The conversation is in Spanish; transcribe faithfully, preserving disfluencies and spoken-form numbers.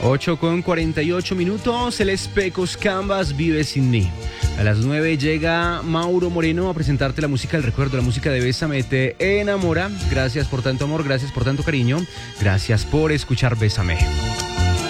ocho con cuarenta y ocho minutos, el Pecos Canvas, Vive Sin Mí. A las nueve llega Mauro Moreno a presentarte la música del recuerdo, la música de Bésame Te Enamora. Gracias por tanto amor, gracias por tanto cariño, gracias por escuchar Bésame.